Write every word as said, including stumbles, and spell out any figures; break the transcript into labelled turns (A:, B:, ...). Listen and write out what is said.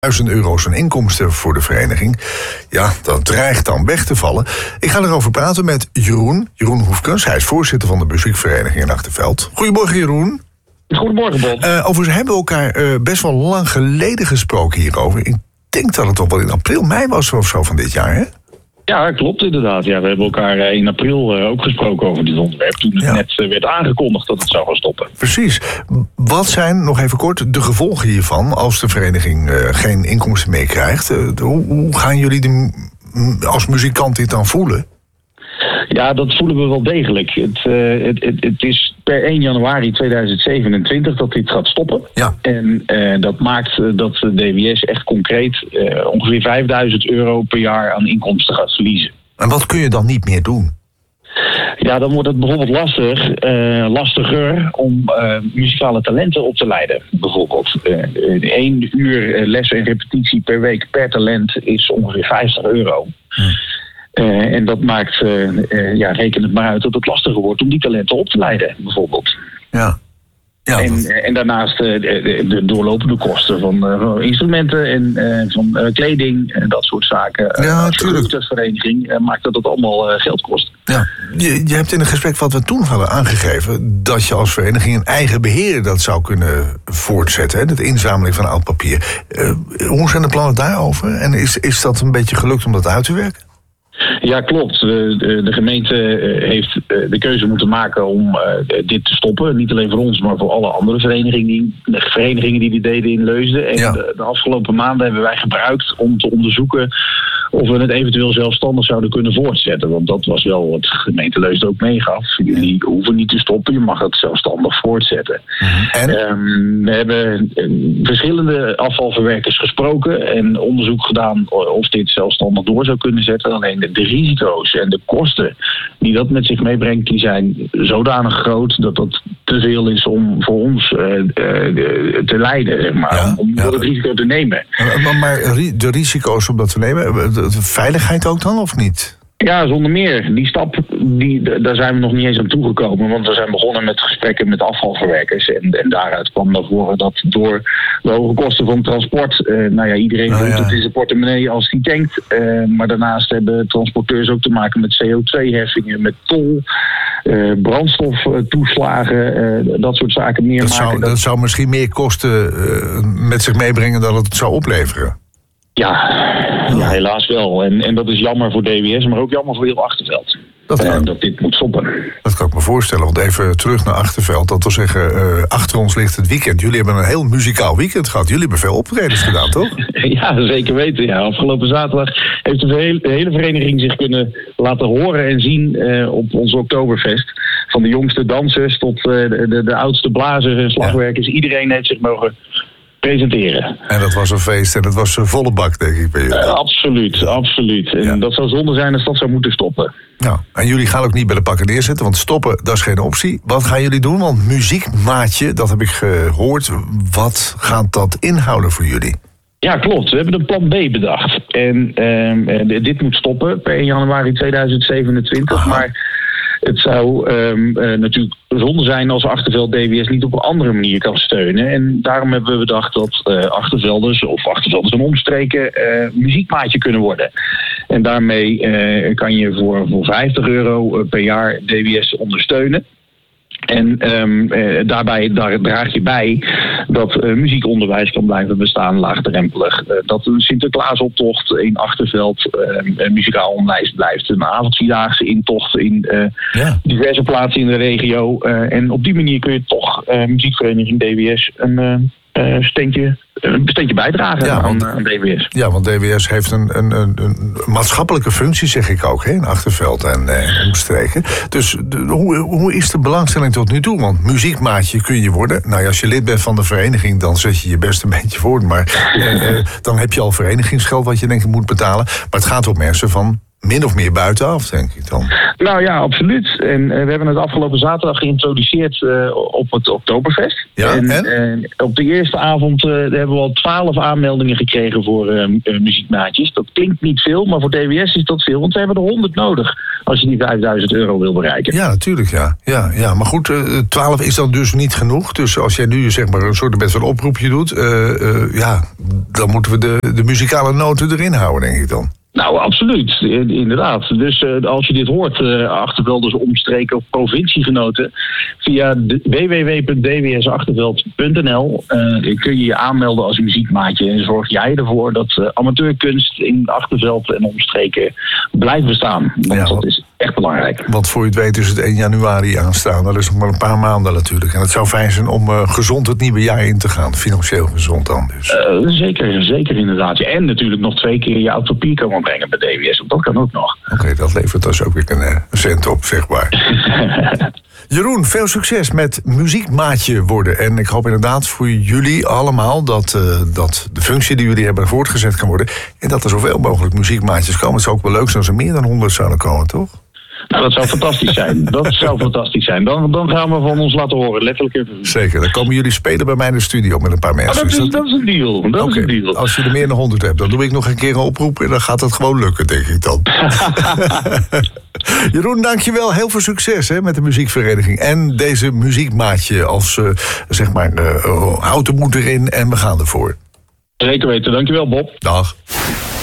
A: duizend euro's aan inkomsten voor de vereniging. Ja, dat dreigt dan weg te vallen. Ik ga erover praten met Jeroen. Jeroen Hoefkens, hij is voorzitter van de muziekvereniging in Achterveld. Goedemorgen, Jeroen.
B: Goedemorgen, Bob.
A: Uh, overigens hebben we elkaar uh, best wel lang geleden gesproken hierover. Ik denk dat het toch wel in april, mei was of zo van dit jaar, hè?
B: Ja, klopt inderdaad. Ja, we hebben elkaar in april uh, ook gesproken over dit onderwerp. Toen het ja. net uh, werd aangekondigd dat het zou gaan stoppen.
A: Precies. Wat zijn, nog even kort, de gevolgen hiervan als de vereniging uh, geen inkomsten meer krijgt? Uh, hoe, hoe gaan jullie de, als muzikant dit dan voelen?
B: Ja, dat voelen we wel degelijk. Het, uh, het, het, het is per één januari tweeduizend zevenentwintig dat dit gaat stoppen.
A: Ja.
B: En uh, dat maakt uh, dat de D W S echt concreet uh, ongeveer vijfduizend euro per jaar aan inkomsten gaat verliezen.
A: En wat kun je dan niet meer doen?
B: Ja, dan wordt het bijvoorbeeld lastig, uh, lastiger om uh, muzikale talenten op te leiden. Bijvoorbeeld uh, één uur les en repetitie per week per talent is ongeveer vijftig euro. Hm. Uh, en dat maakt, uh, uh, ja, reken het maar uit dat het lastiger wordt om die talenten op te leiden, bijvoorbeeld.
A: Ja. Ja,
B: en,
A: dat...
B: uh, en daarnaast uh, de, de doorlopende kosten van uh, instrumenten en uh, van uh, kleding en dat soort zaken.
A: Ja,
B: natuurlijk. De vereniging uh, maakt dat het allemaal uh, geld kost.
A: Ja. Je, je hebt in een gesprek wat we toen hadden aangegeven dat je als vereniging een eigen beheer dat zou kunnen voortzetten, hè? De inzameling van oud papier. Uh, hoe zijn de plannen daarover? En is, is dat een beetje gelukt om dat uit te werken?
B: Ja, klopt. De, de gemeente heeft de keuze moeten maken om dit te stoppen. Niet alleen voor ons, maar voor alle andere verenigingen die, de verenigingen die dit deden in Leusden. En ja. de, de afgelopen maanden hebben wij gebruikt om te onderzoeken of we het eventueel zelfstandig zouden kunnen voortzetten. Want dat was wel wat de gemeente Leusden ook meegaf. Jullie hoeven niet te stoppen, je mag het zelfstandig voortzetten.
A: En?
B: Um, we hebben verschillende afvalverwerkers gesproken en onderzoek gedaan of dit zelfstandig door zou kunnen zetten. Alleen de, de risico's en de kosten die dat met zich meebrengt, die zijn zodanig groot dat dat te veel is om voor ons uh, uh, te leiden, zeg maar. Ja, om ja. het risico te nemen.
A: Maar, maar de risico's om dat te nemen, de veiligheid ook dan, of niet?
B: Ja, zonder meer. Die stap, die, daar zijn we nog niet eens aan toegekomen. Want we zijn begonnen met gesprekken met afvalverwerkers. En, en daaruit kwam naar voren dat door de hoge kosten van transport... Uh, nou ja, iedereen voelt oh, ja. het in zijn portemonnee als die tankt. Uh, maar daarnaast hebben transporteurs ook te maken met C O twee heffingen, met tol... Uh, brandstoftoeslagen, uh, dat soort zaken meer
A: dat
B: maken.
A: Zou, dat... dat zou misschien meer kosten uh, met zich meebrengen dan het zou opleveren.
B: Ja, ja, helaas wel. En, en dat is jammer voor D W S, maar ook jammer voor heel Achterveld. Dat, uh, dat dit moet stoppen.
A: Dat kan ik me voorstellen, want even terug naar Achterveld. Dat wil zeggen, uh, achter ons ligt het weekend. Jullie hebben een heel muzikaal weekend gehad. Jullie hebben veel optredens gedaan, toch?
B: Ja, zeker weten. Ja. Afgelopen zaterdag heeft de hele, de hele vereniging zich kunnen laten horen en zien uh, op ons Oktoberfest. Van de jongste dansers tot uh, de, de, de oudste blazers en slagwerkers. Ja. Iedereen heeft zich mogen presenteren.
A: En dat was een feest en dat was een volle bak, denk ik, bij jullie.
B: Uh, absoluut, absoluut. En ja. dat zou zonde zijn als dat zou moeten stoppen.
A: Ja, en jullie gaan ook niet bij de pakken neerzetten, want stoppen, dat is geen optie. Wat gaan jullie doen? Want muziekmaatje, dat heb ik gehoord. Wat gaat dat inhouden voor jullie?
B: Ja, klopt. We hebben een plan B bedacht. En uh, dit moet stoppen per één januari tweeduizend zevenentwintig. Aha. Maar het zou um, uh, natuurlijk zonde zijn als Achterveld D W S niet op een andere manier kan steunen. En daarom hebben we bedacht dat uh, Achtervelders of Achtervelders en omstreken uh, muziekmaatje kunnen worden. En daarmee uh, kan je voor, voor vijftig euro per jaar D W S ondersteunen. En um, uh, daarbij daar draag je bij dat uh, muziekonderwijs kan blijven bestaan, laagdrempelig. Uh, dat een Sinterklaasoptocht in Achterveld uh, uh, muzikaal onderwijs blijft. Een avondvierdaagse intocht in uh, ja. diverse plaatsen in de regio. Uh, en op die manier kun je toch uh, muziekvereniging D W S een uh, uh, steentje, een steentje bijdragen ja, want, aan, aan D W S.
A: Ja, want D W S heeft een, een, een, een maatschappelijke functie, zeg ik ook, hè, in Achterveld en, en omstreken. Dus de, hoe, hoe is de belangstelling tot nu toe? Want muziekmaatje kun je worden. Nou ja, als je lid bent van de vereniging, dan zet je je best een beetje voor. Maar eh, dan heb je al verenigingsgeld wat je denk ik moet betalen. Maar het gaat om mensen van min of meer buitenaf, denk ik dan.
B: Nou ja, absoluut. En uh, we hebben het afgelopen zaterdag geïntroduceerd uh, op het Oktoberfest.
A: Ja,
B: en,
A: en?
B: en op de eerste avond uh, hebben we al twaalf aanmeldingen gekregen voor uh, uh, muziekmaatjes. Dat klinkt niet veel, maar voor D W S is dat veel. Want we hebben er honderd nodig als je die vijfduizend euro wil bereiken.
A: Ja, natuurlijk, ja. ja, ja. Maar goed, uh, twaalf is dan dus niet genoeg. Dus als jij nu zeg maar een soort best van oproepje doet, uh, uh, ja, dan moeten we de, de muzikale noten erin houden, denk ik dan.
B: Nou, absoluut. Inderdaad. Dus uh, als je dit hoort, uh, Achtervelders omstreken of provinciegenoten, via w w w punt d w s achterveld punt n l uh, kun je je aanmelden als muziekmaatje. En zorg jij ervoor dat uh, amateurkunst in Achterveld en omstreken blijft bestaan. Want
A: Ja,
B: dat is echt belangrijk.
A: Want voor je het weet is het één januari aanstaan. Dat is nog maar een paar maanden natuurlijk. En het zou fijn zijn om uh, gezond het nieuwe jaar in te gaan. Financieel gezond dan dus.
B: Uh, zeker, zeker inderdaad. En natuurlijk nog twee keer je autopie komen brengen bij D W S. Want dat kan ook nog.
A: Oké, okay, dat levert dus ook weer een uh, cent op, zeg maar. Jeroen, veel succes met muziekmaatje worden. En ik hoop inderdaad voor jullie allemaal dat, uh, dat de functie die jullie hebben voortgezet kan worden. En dat er zoveel mogelijk muziekmaatjes komen. Het zou ook wel leuk zijn als er meer dan honderd zouden komen, toch?
B: Nou, dat zou fantastisch zijn. Dat zou fantastisch zijn. Dan, dan gaan we van ons laten horen, letterlijk even.
A: Zeker, dan komen jullie spelen bij mij in de studio met een paar mensen.
B: Oh, dat, is, dat... dat is een deal. Dat
A: okay.
B: is een deal.
A: Als je er meer dan honderd hebt, dan doe ik nog een keer een oproep en dan gaat het gewoon lukken, denk ik dan. Jeroen, dankjewel. Heel veel succes hè, met de muziekvereniging. En deze muziekmaatje als, uh, zeg maar, uh, auto moet erin en we gaan ervoor.
B: Zeker weten. Dankjewel, Bob.
A: Dag.